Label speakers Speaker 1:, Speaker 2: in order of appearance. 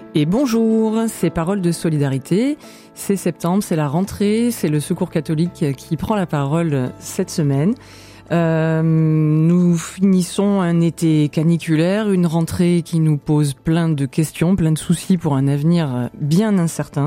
Speaker 1: Et bonjour, c'est Paroles de solidarité. C'est septembre, c'est la rentrée, c'est le Secours catholique qui prend la parole cette semaine. Nous finissons un été caniculaire, une rentrée qui nous pose plein de questions, plein de soucis pour un avenir bien incertain.